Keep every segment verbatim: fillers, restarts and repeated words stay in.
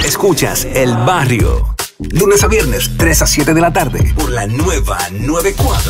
Escuchas El Barrio. Lunes a viernes, tres a siete de la tarde, por la nueva noventa y cuatro.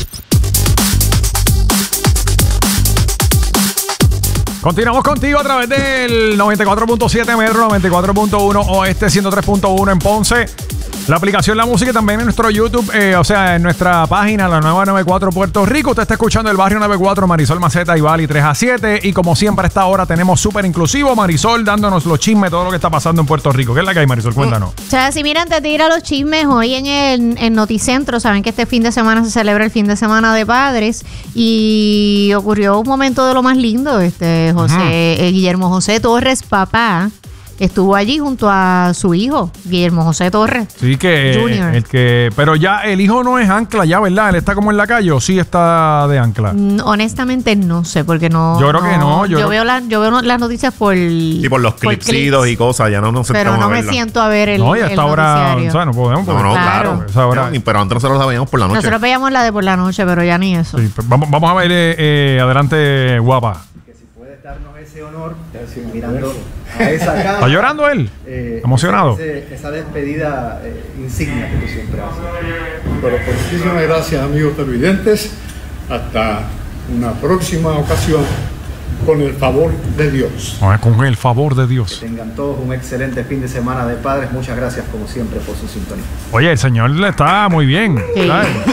Continuamos contigo a través del noventa y cuatro punto siete Metro, noventa y cuatro punto uno Oeste, ciento tres punto uno en Ponce. La aplicación La Música también en nuestro YouTube, eh, o sea, en nuestra página, la nueva noventa y cuatro Puerto Rico. Usted está escuchando El Barrio noventa y cuatro, Marisol Maceta y Bali tres a siete. Y como siempre a esta hora tenemos súper inclusivo Marisol dándonos los chismes, todo lo que está pasando en Puerto Rico. ¿Qué es la que hay, Marisol? Cuéntanos. O sea, si mira, antes de ir a los chismes, hoy en el en Noticentro, saben que este fin de semana se celebra el fin de semana de padres y ocurrió un momento de lo más lindo. Este José, uh-huh. eh, Guillermo José Torres, papá, estuvo allí junto a su hijo, Guillermo José Torres. Sí, que Junior. el que, pero ya el hijo no es ancla ya, ¿verdad? Él está como en la calle, ¿o sí está de ancla? Mm, honestamente no sé, porque no. Yo creo no, que no. Yo, yo creo... veo la, yo veo las noticias por y por los por clipsitos y cosas, ya no nos pero no a me verla. siento a ver el No, y hasta ahora, o sea, no podemos. No, no, claro. claro. Esa hora... Pero antes nosotros la veíamos por la noche. Nosotros veíamos la de por la noche, pero ya ni eso. Sí, vamos, vamos a ver, eh, eh, adelante, guapa. Que si puedes darnos ese honor, mirando a esa cámara. ¿Está llorando él? Eh, ¿Emocionado? Ese, esa despedida eh, insignia que tú siempre haces. Pero pues, muchísimas gracias, amigos televidentes. Hasta una próxima ocasión, con el favor de Dios. Ah, con el favor de Dios. Que tengan todos un excelente fin de semana de padres. Muchas gracias, como siempre, por su sintonía. Oye, el señor le está muy bien. Sí.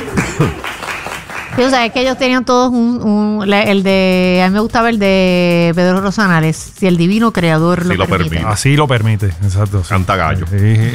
Sí, o sea, es que ellos tenían todos un, un la, el de, a mí me gustaba el de Pedro Rosanales, si el divino creador sí lo, lo permite. permite. Así lo permite, exacto. Sí. Canta gallo. Sí.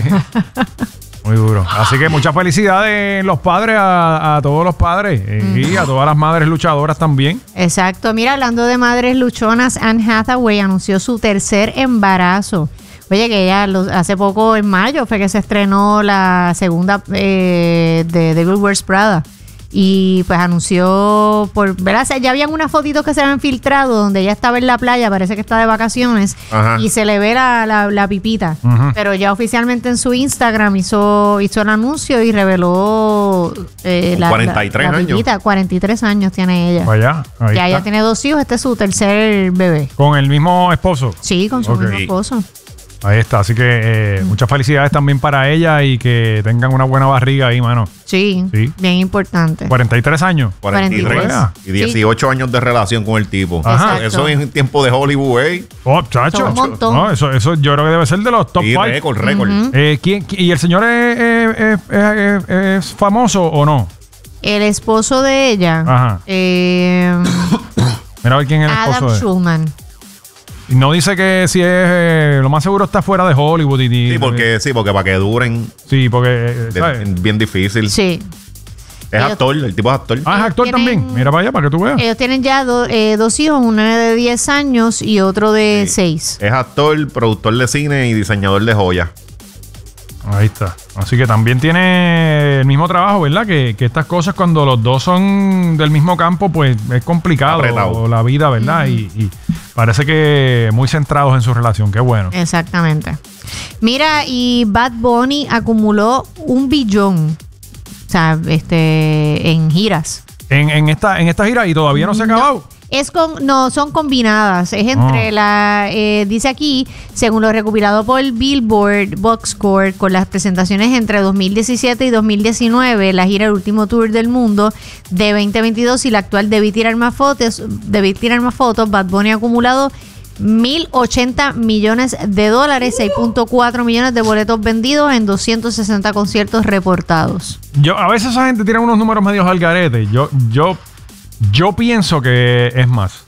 Muy duro. Así que muchas felicidades los padres a, a todos los padres mm. y a todas las madres luchadoras también. Exacto. Mira, hablando de madres luchonas, Anne Hathaway anunció su tercer embarazo. Oye, que ella lo, hace poco, en mayo, fue que se estrenó la segunda eh, de Devil Wears Prada. Y pues anunció por, ¿verdad? Ya habían unas fotitos que se habían filtrado donde ella estaba en la playa, parece que está de vacaciones. Ajá. Y se le ve la, la, la pipita. Uh-huh. Pero ya oficialmente en su Instagram hizo, hizo el anuncio y reveló eh, la, cuarenta y tres la, la pipita. años. cuarenta y tres años tiene ella. Vaya, ahí ya está. ella tiene dos hijos, este es su tercer bebé. ¿Con el mismo esposo? Sí, con su okay. mismo esposo. Ahí está, así que eh, mm. muchas felicidades también para ella y que tengan una buena barriga ahí, mano. Sí, sí. Bien importante. cuarenta y tres años. cuarenta y tres. Y dieciocho sí. años de relación con el tipo. Ajá. Eso en tiempo de Hollywood, ¿eh? Oh, chacho. Un montón. No, eso, eso yo creo que debe ser de los top cinco. récord, récord. Uh-huh. eh, ¿quién, ¿Y el señor es, es, es, es, es famoso o no? El esposo de ella. Ajá. Eh, Mira a ver quién es el esposo Adam de Schulman. Y no dice que si es, eh, lo más seguro está fuera de Hollywood. Y, sí, porque, sí, porque para que duren. Sí, porque, ¿sabes? Es bien difícil. Sí. Es ellos, actor, el tipo es actor. Ah, es actor tienen, también. Mira para allá, para que tú veas. Ellos tienen ya do, eh, dos hijos, uno de diez años y otro de sí. seis. Es actor, productor de cine y diseñador de joyas. Ahí está. Así que también tiene el mismo trabajo, ¿verdad? Que, que estas cosas cuando los dos son del mismo campo, pues es complicado Apretado. la vida, ¿verdad? Mm. Y, y parece que muy centrados en su relación. Qué bueno. Exactamente. Mira, y Bad Bunny acumuló un billón, o sea, este, en giras. En, en esta en esta gira y todavía no se ha acabado. No. Es con, no, son combinadas. Es entre oh. la, eh, dice aquí, según lo recopilado por Billboard Boxscore, con las presentaciones entre dos mil diecisiete y dos mil diecinueve, la gira El Último Tour del Mundo de veinte veintidós y la actual Debí Tirar Más Fotos, Debí Tirar Más Fotos, Bad Bunny ha acumulado mil ochenta millones de dólares, seis punto cuatro millones de boletos vendidos en doscientos sesenta conciertos reportados. Yo, a veces esa gente tiene unos números medios al garete. Yo, yo Yo pienso que es más.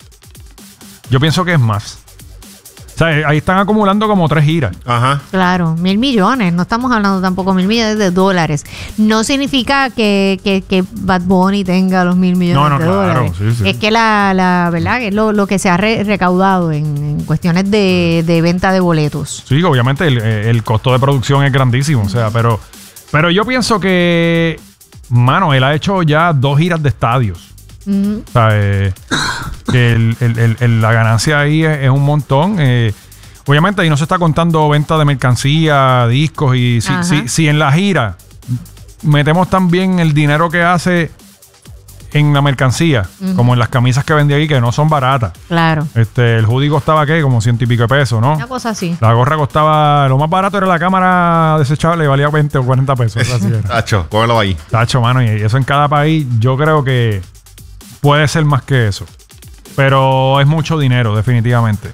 Yo pienso que es más. O sea, ahí están acumulando como tres giras. Ajá. Claro, mil millones. No estamos hablando tampoco mil millones de dólares. No significa que, que, que Bad Bunny tenga los mil millones no, no, de claro, dólares. Sí, sí. Es que la, la verdad que es lo, lo que se ha re, recaudado en, en cuestiones de, de venta de boletos. Sí, obviamente el, el costo de producción es grandísimo. O sea, pero, pero yo pienso que, mano, él ha hecho ya dos giras de estadios. Uh-huh. O sea, eh, que el, el, el, el, la ganancia ahí es, es un montón. Eh, obviamente ahí no se está contando venta de mercancía, discos y si, si, si en la gira metemos también el dinero que hace en la mercancía, uh-huh. como en las camisas que vendí aquí, que no son baratas. Claro. Este, el hoodie costaba, ¿qué? Como ciento y pico de pesos, ¿no? Una cosa así. La gorra costaba, lo más barato era la cámara desechable, valía veinte o cuarenta pesos. Tacho, cógelo ahí. Tacho, mano, y eso en cada país, yo creo que puede ser más que eso. Pero es mucho dinero, definitivamente.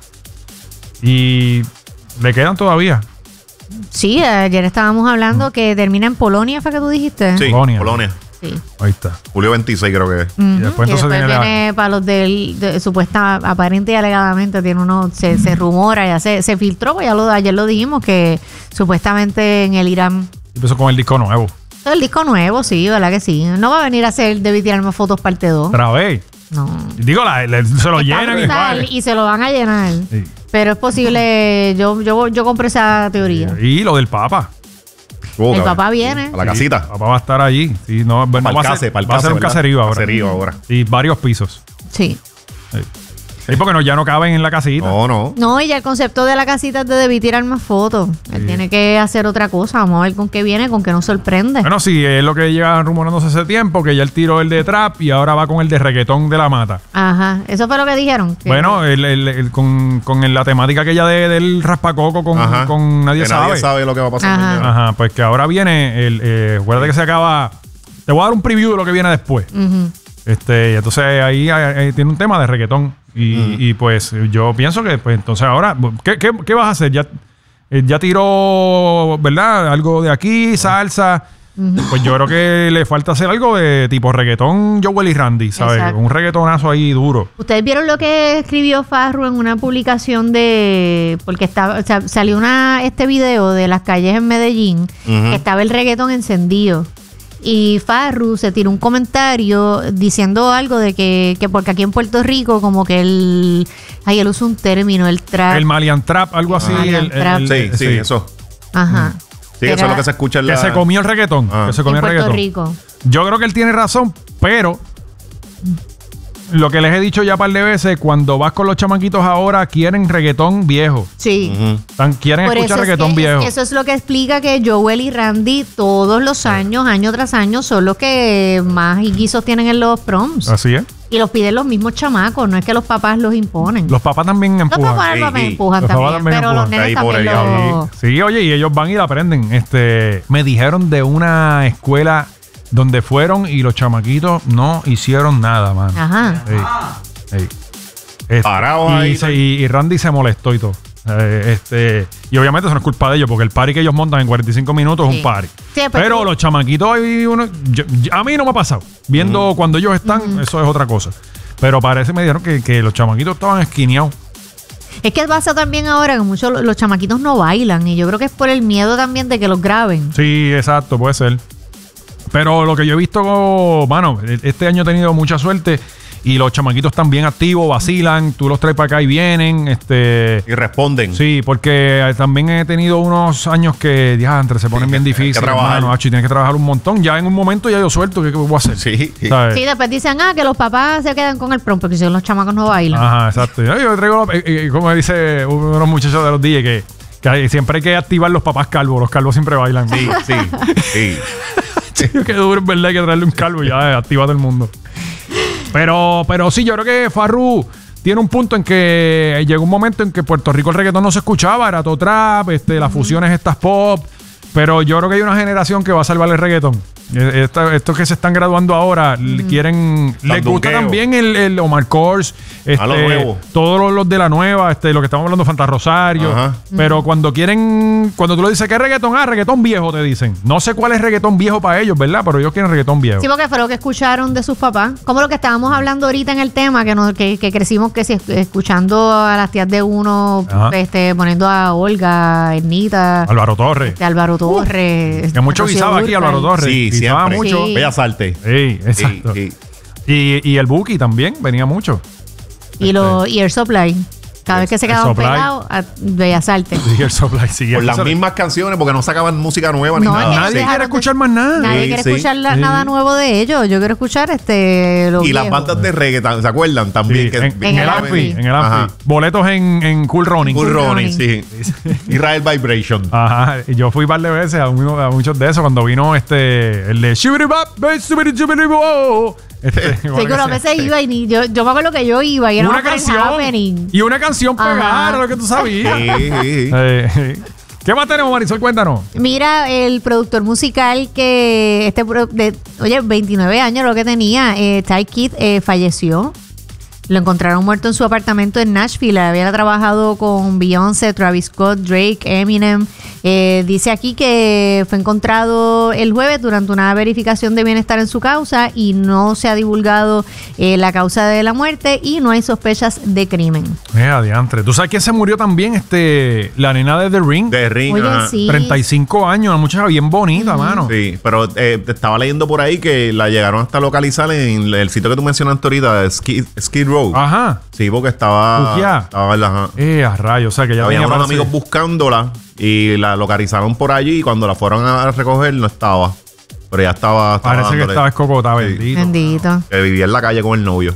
Y le quedan todavía. Sí, ayer estábamos hablando mm. que termina en Polonia, ¿fue que tú dijiste? Sí, Polonia. Polonia. Sí. Ahí está. Julio veintiséis creo que es. Uh-huh. Y después, y después viene, viene para los del de, supuesta, aparente y alegadamente tiene uno, se, se rumora, ya se, se filtró, pues ya lo, ayer lo dijimos que supuestamente en el Irán. Y empezó con el disco nuevo. El disco nuevo, sí, ¿verdad que sí? No va a venir a hacer Debí tirarme fotos parte dos. Otra vez. No. Digo, la, la, se lo Está llenan igual. Y se lo van a llenar. Sí. Pero es posible, yo, yo, yo compré esa teoría. Y lo del Papa. Oh, el papá viene. A la casita. Sí, el papá va a estar allí. Sí, no, no va, va, case, a ser, va va a ser un caserío ahora. Caserío ahora. Y varios pisos. Sí. Sí. Sí, porque no, ya no caben en la casita. No, no. No, y ya el concepto de la casita es de debí tirar más fotos. Sí. Él tiene que hacer otra cosa. Vamos a ver con qué viene, con qué nos sorprende. Bueno, sí, es lo que lleva rumorándose hace tiempo, que ya él tiró el de trap y ahora va con el de reggaetón de la mata. Ajá, eso fue lo que dijeron. Que bueno, el, el, el, con, con la temática aquella de, del raspacoco con, con Nadie que Sabe. Nadie sabe lo que va a pasar Ajá. mañana. Ajá, pues que ahora viene, el, eh, acuérdate que se acaba, te voy a dar un preview de lo que viene después. Uh-huh. Este, entonces ahí, ahí, ahí tiene un tema de reggaetón. Y, mm. y pues yo pienso que pues entonces ahora, ¿qué, qué, qué vas a hacer? Ya, ya tiró, ¿verdad? Algo de aquí, salsa. Uh-huh. Pues yo creo que le falta hacer algo de tipo reggaetón Joel y Randy, ¿sabes? Exacto. Un reggaetonazo ahí duro. ¿Ustedes vieron lo que escribió Farru en una publicación de... Porque estaba, o sea, salió una este video de las calles en Medellín, uh-huh. que estaba el reggaetón encendido. Y Farru se tiró un comentario diciendo algo de que, que porque aquí en Puerto Rico como que él... Ay, él usa un término, el trap. El Malian Trap, algo así. El el, trap. el, el, sí, sí, sí, eso. Ajá. Sí, eso es lo que se escucha en la... Que se comió el reggaetón. Ah. Que se comió en el Puerto reggaetón. Rico. Yo creo que él tiene razón, pero... Lo que les he dicho ya un par de veces, cuando vas con los chamaquitos ahora, quieren reggaetón viejo. Sí. Uh-huh. Tan, quieren Por escuchar eso reggaetón es que, viejo. Es, eso es lo que explica que Joel y Randy todos los años, año tras año, son los que más guisos tienen en los proms. Así es. Y los piden los mismos chamacos, no es que los papás los imponen. Los papás también empujan. Los papás también sí, empujan los también, también pero empujan. los nenes Ahí también lo... Sí. sí, oye, y ellos van y la aprenden. Este, me dijeron de una escuela donde fueron y los chamaquitos no hicieron nada, man. Ajá. Sí. Sí. Este, Parados ahí. Y, se, y, y Randy se molestó y todo. Eh, este, y obviamente eso no es culpa de ellos, porque el party que ellos montan en cuarenta y cinco minutos sí. es un party. Sí, pero tú... los chamaquitos, hay uno, yo, yo, a mí no me ha pasado. Viendo uh-huh. cuando ellos están, uh-huh. eso es otra cosa. Pero parece, me dijeron que, que los chamaquitos estaban esquineados. Es que pasa también ahora que muchos los, los chamaquitos no bailan. Y yo creo que es por el miedo también de que los graben. Sí, exacto, puede ser. Pero lo que yo he visto, bueno, este año he tenido mucha suerte. Y los chamaquitos están bien activos, vacilan, tú los traes para acá y vienen. este Y responden. Sí, porque también he tenido unos años que, diantre, se ponen sí, bien difíciles. Hay que trabajar. Hermano, Hachi, tienes que trabajar un montón. Ya en un momento ya yo suelto, ¿qué, qué voy a hacer? Sí. ¿sabes? Sí, después dicen, ah, que los papás se quedan con el prom, porque si los chamacos no bailan. Ajá, exacto. Yo traigo, eh, eh, como dice uno de los muchachos de los D J, que, que hay, siempre hay que activar los papás calvos. Los calvos siempre bailan. Sí, sí, sí. sí. Qué duro, es verdad, hay que traerle un calvo y ya activa todo el mundo. Pero, pero sí, yo creo que Farru tiene un punto en que llegó un momento en que Puerto Rico el reggaetón no se escuchaba, era todo trap, este, las fusiones estas pop, pero yo creo que hay una generación que va a salvar el reggaetón. Esta, estos que se están graduando ahora mm. quieren, les gusta dunqueo. También el, el Omar Kors, este, lo todos los, los de la nueva, este, lo que estamos hablando, Fanta Rosario. Ajá. Pero mm. cuando quieren, cuando tú le dices, ¿qué reggaetón? Ah, reggaetón viejo, te dicen. No sé cuál es reggaetón viejo para ellos, ¿verdad? Pero ellos quieren reggaetón viejo. Sí, porque fue lo que escucharon de sus papás. Como lo que estábamos hablando ahorita en el tema, que nos, que, que crecimos que si, escuchando a las tías de uno, este, poniendo a Olga, Ernita, Álvaro Torres. Este, Álvaro Torres. Uh, que mucho guisaba aquí Álvaro Torres. Sí, siempre. Mucho. Sí. Bella Salte. Sí, exacto. Sí, sí. Y, y el Buki también venía mucho. Y, este. lo, y el Supply. Cada vez que se quedaban pegados, Bella Salte. Sí, el Supply, sí. Por las eso mismas canciones, porque no sacaban música nueva no, ni nada. Nadie sí. quiere escuchar más nada. Nadie sí, quiere sí, escuchar sí. la, nada nuevo de ellos. Yo quiero escuchar este. Y viejo. las bandas de reggae, ¿se acuerdan? También. Sí, que, en, en, en el Amphi. En el Amphi. Boletos en, en Cool Running. Cool, cool Running, sí. Israel Vibration. Ajá. Y yo fui un par de veces a, uno, a muchos de esos cuando vino este. El de Shibiribap, Este, Sí, que a veces iba y ni, yo, yo me acuerdo que yo iba y era una un canción happening. y una canción Ajá. pegada, era lo que tú sabías. Sí, sí. Eh, ¿Qué más tenemos, Marisol? Cuéntanos. Mira, el productor musical que, este, pro- de, oye, veintinueve años lo que tenía, eh, Ty Kidd, eh, falleció. Lo encontraron muerto en su apartamento en Nashville. Había trabajado con Beyoncé, Travis Scott, Drake, Eminem. Eh, dice aquí que fue encontrado el jueves durante una verificación de bienestar en su causa y no se ha divulgado eh, la causa de la muerte y no hay sospechas de crimen. Mira, diantre. ¿Tú sabes quién se murió también? Este, la nena de The Ring. De Ring. Oye, ajá. sí. treinta y cinco años, una muchacha bien bonita, mano. Sí, pero eh, te estaba leyendo por ahí que la llegaron hasta localizar en el sitio que tú mencionaste ahorita, Skid, Skid Row. Ajá. Sí, porque estaba... Buqueada. estaba ajá. Eh, a rayos. O sea, que ya Habían tenía unos parece- amigos buscándola y la localizaron por allí y cuando la fueron a recoger no estaba. Pero ya estaba... estaba Parece que dándole- estaba escocota, Sí. bendito. Bendito. Que vivía en la calle con el novio.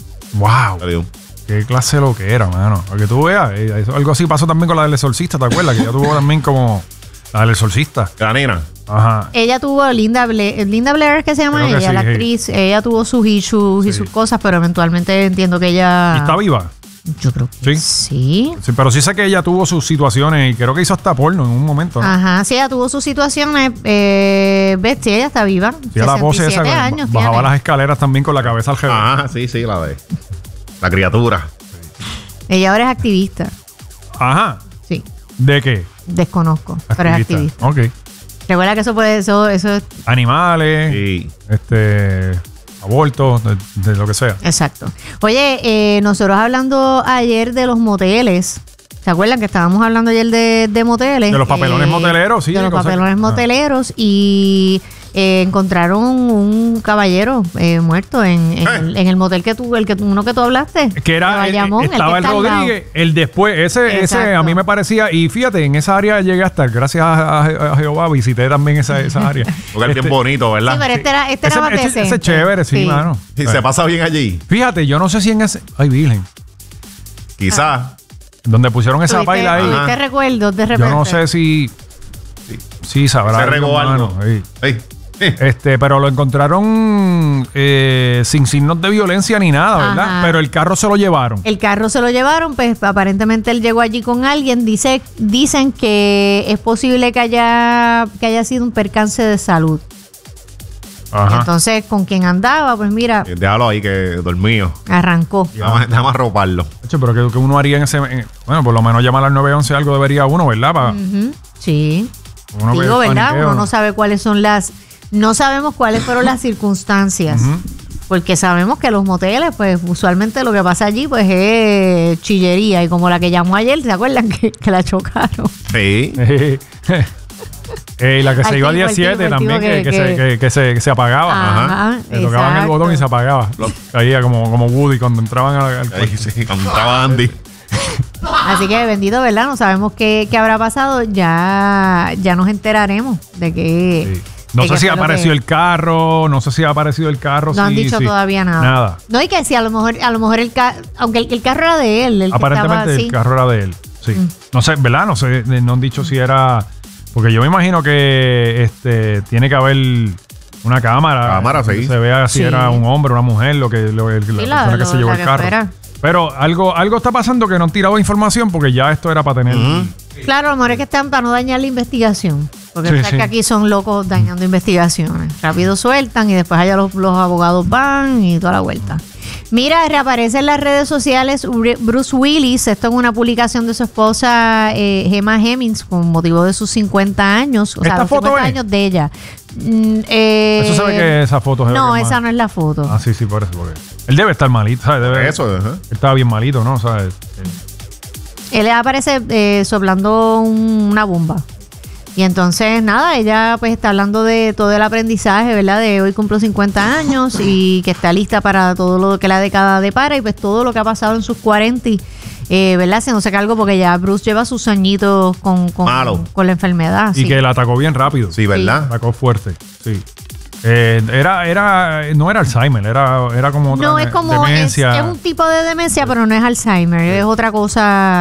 Wow. Le digo, Qué clase lo que era, mano. Para que tú veas. eh, eso- algo así pasó también con la del exorcista, ¿te acuerdas? Que ella tuvo también como la del exorcista. La nena. Ajá. Ella tuvo Linda Blair, Linda Blair es que se llama Creo que ella, sí, la sí. actriz. Ella tuvo sus issues y Sí. sus cosas, pero eventualmente entiendo que ¿Y ella. está viva? Yo creo que Sí. sí. Sí, pero sí sé que ella tuvo sus situaciones y creo que hizo hasta porno en un momento, ¿no? Ajá, sí, ella tuvo sus situaciones. Eh, ves, sí, ella está viva. Sí, a la pose esa, sesenta y siete que años bajaba tiene. las escaleras también con la cabeza al revés. Ah, sí, sí, la de... La criatura. Ella ahora es activista. Ajá. Sí, ¿De qué? desconozco, pero es activista. Ok. Recuerda que eso puede, eso, eso es Animales, Sí. este, abortos, de, de lo que sea. exacto. Oye, eh, nosotros hablando ayer de los moteles. ¿Se acuerdan que estábamos hablando ayer de, de moteles? De los papelones moteleros, sí, De los cosas que- papelones ah. moteleros y eh, encontraron un caballero eh, muerto en, en, el, en el motel que tú, el que tú- uno que tú hablaste. Que era, de el- Bayamón, el que estaba el, está al lado. Rodríguez, el después, ese, ese Exacto. a mí me parecía, y fíjate, en esa área llegué a estar, gracias a, a- a Jehová, visité también esa, esa área. Porque es bien Este, bonito, ¿verdad? Sí, pero este era, este era ese, más ese- decente. ese es chévere, sí, mano. Sí, se pasa bien allí. Fíjate, yo no sé si en ese, ay virgen, Quizás. donde pusieron esa ¿Tuviste- baila ahí, tuviste recuerdos de repente? yo no sé si, sí, sabrá. Se regó hermano, algo. sí. Sí. Este, pero lo encontraron eh, sin signos de violencia ni nada, ¿verdad? Ajá. Pero el carro se lo llevaron. El carro se lo llevaron, pues aparentemente él llegó allí con alguien. Dice, dicen que es posible que haya, que haya sido un percance de salud. Ajá. Entonces, con quien andaba, pues mira, Déjalo ahí que dormido. arrancó. Déjame, déjame arroparlo. Hecho, pero que, que uno haría en ese, en- bueno, por lo menos llamar al nueve once algo debería uno, ¿verdad? Pa- Ujú, sí. uno ve Digo, el ¿verdad? paniqueo. Uno no sabe cuáles son las... No sabemos cuáles fueron las circunstancias. Ujú. Porque sabemos que los moteles, pues usualmente lo que pasa allí, pues es chillería. Y como la que llamó ayer, ¿se acuerdan que, que la chocaron? Sí. Eh, y la que se Al iba a tipo, el diecisiete tipo, el también, tipo que, que- que se, que- que, que se, que se apagaba. Ajá, Le tocaban el exacto. botón y se apagaba. Caía como, como Woody cuando entraban al, al Ahí sí, cuando entraba Andy. Así que bendito, ¿verdad? No sabemos qué, qué habrá pasado. Ya, ya nos enteraremos de que... Sí. No de sé qué si ha fue lo aparecido que- el carro, no sé si ha aparecido el carro. No han sí, dicho sí. todavía nada. Nada. No, y que si a lo mejor, a lo mejor el carro, aunque el, el carro era de él, el que Aparentemente estaba el así. carro era de él. Sí. Mm. No sé, ¿verdad? No sé, no han dicho si era. Porque yo me imagino que este tiene que haber una cámara. Cámara, sí. que se vea si Sí. era un hombre, una mujer, lo que, lo, el- la Sí, persona la- que lo- se llevó la el que carro. fuera. Pero algo, algo está pasando que no han tirado información porque ya esto era para tener. Claro, a lo mejor es que están para no dañar la investigación. Porque Sí, sabes sí. que aquí son locos dañando investigaciones. Rápido sueltan y después allá los, los abogados van y toda la vuelta. Mira, reaparece en las redes sociales Uri- Bruce Willis. Esto en una publicación de su esposa eh, Gemma Hemmings con motivo de sus cincuenta años. O sea, ¿Esta los foto cincuenta es? años de ella. Mm, eh, Eso se ve que esa foto se ve No, que es esa más- no es la foto. Ah, sí, sí, por eso. Porque él debe estar malito, ¿sabes? Debe, Eso, ajá. Él estaba bien malito, ¿no? ¿Sabes? Él aparece eh, soplando un- una bomba. Y entonces, nada, ella pues está hablando de todo el aprendizaje, ¿verdad? De hoy cumplo cincuenta años y que está lista para todo lo que la década depara y pues todo lo que ha pasado en sus cuarenta, eh, ¿verdad? Haciéndose cargo porque ya Bruce lleva sus añitos con, con, Malo. con la enfermedad. Y sí. que la atacó bien rápido. Sí, ¿verdad? Atacó fuerte, sí. Eh, era, era, no era Alzheimer, era, era como otra No, es como, es, demencia. es un tipo de demencia, pero no es Alzheimer, es otra cosa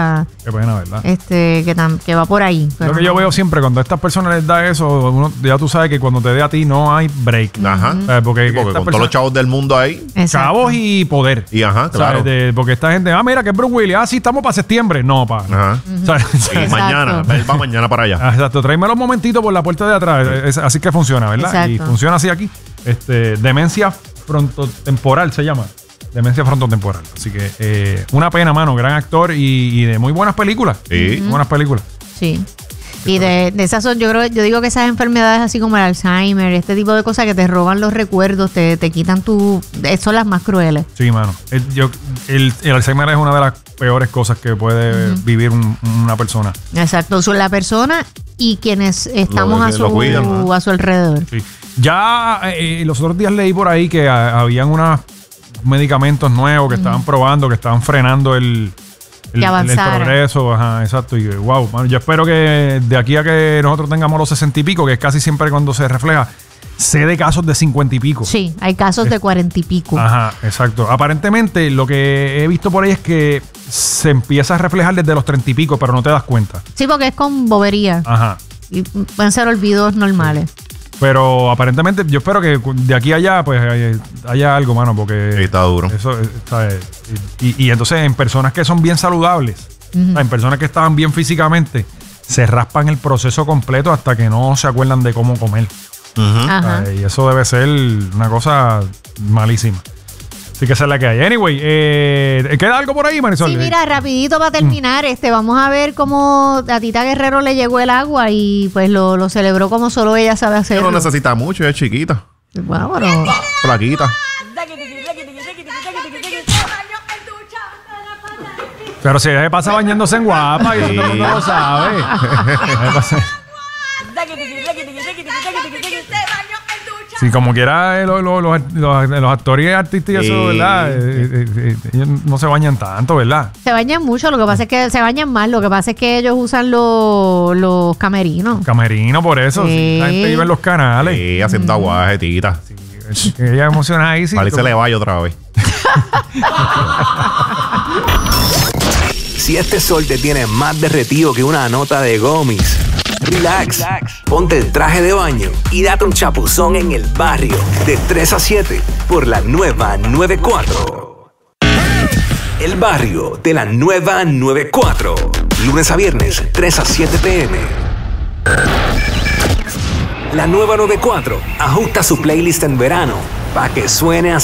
Qué pena, ¿verdad? Este, que, tam- que va por ahí. Lo pero que yo no. veo siempre, cuando a estas personas les da eso, uno- ya tú sabes que cuando te dé a ti no hay break. Ajá. Eh, porque Sí, porque estas con todos los chavos del mundo ahí. Exacto. chavos y poder. Y ajá, claro. ¿Sabes? De- porque esta gente, ah, mira que es Bruce Willis, ah, sí, estamos para septiembre. No, pa. Ajá. ¿Sabes? Y Exacto. mañana, él va mañana para allá. Ah, exacto, tráeme los momentitos por la puerta de atrás. Es- así que funciona, ¿verdad? Exacto. Y funciona así aquí. Este, demencia frontotemporal se llama. Demencia frontotemporal. Así que eh, una pena, mano. Gran actor y, y de muy buenas películas. Sí. Muy buenas películas. Sí. Y de, de esas son, yo creo, yo digo que esas enfermedades así como el Alzheimer, este tipo de cosas que te roban los recuerdos, te, te quitan tu, eh, son las más crueles. Sí, mano. El, yo, el, el Alzheimer es una de las peores cosas que puede vivir un- una persona. Exacto, son la persona y quienes estamos Lo- a lo su, cuidan, ¿no? a su alrededor. Sí. Ya eh, los otros días leí por ahí que a- habían unos medicamentos nuevos que estaban probando, que estaban frenando el, el, Que el- el avanzara. progreso. Ajá, exacto. Y wow, mano, yo espero que de aquí a que nosotros tengamos los sesenta y pico, que es casi siempre cuando se refleja, sé de casos de cincuenta y pico. Sí, hay casos de cuarenta y pico. Ajá, exacto. Aparentemente lo que he visto por ahí es que se empieza a reflejar desde los treinta y pico, pero no te das cuenta. Sí, porque es con bobería. Ajá. Y pueden ser olvidos normales. Pero aparentemente yo espero que de aquí a allá pues haya, haya algo, mano, porque Sí, está duro. eso, eh, ¿sabes? Y, y entonces en personas que son bien saludables, en personas que estaban bien físicamente, se raspan el proceso completo hasta que no se acuerdan de cómo comer. Ujú. Ajá. ¿Sabes? Y eso debe ser una cosa malísima. Así que esa es la que hay. Anyway, eh, ¿queda algo por ahí, Marisol? Sí, mira, rapidito para terminar, este, vamos a ver cómo a Tita Guerrero le llegó el agua y pues lo, lo celebró como solo ella sabe No hacerlo. necesita mucho, es chiquita. Bueno, pero Flaquita. Pero si ella se pasa bañándose en guapa y Sí. todo el mundo lo sabe. Ella pasa- Si como quiera eh, lo- lo- los, los- los actores y artistas y eso, Sí. ¿verdad? Eh, eh, eh, ellos no se bañan tanto, ¿verdad? se bañan mucho, lo que pasa es que se bañan más, lo que pasa es que ellos usan los, los camerinos. Camerino, por eso. Sí. Sí, la gente vive en los canales. Sí, haciendo aguaje, tita. Ella emocionadísima. Vale, se le vaya otra vez. Si este sol te tiene más derretido que una nota de gomis, relax, ponte el traje de baño y date un chapuzón en el barrio de tres a siete por la nueva noventa y cuatro. El barrio de la nueva noventa y cuatro, lunes a viernes, tres a siete pm. La nueva noventa y cuatro ajusta su playlist en verano para que suene así.